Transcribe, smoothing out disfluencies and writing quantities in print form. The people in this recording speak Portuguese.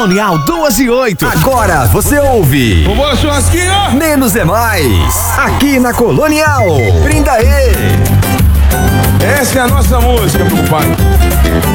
Colonial 2 e 8. Agora você ouve. Vambora, churrasquinho! Menos é mais. Aqui na Colonial. Brinda aí. Essa é a nossa música, meu compadre.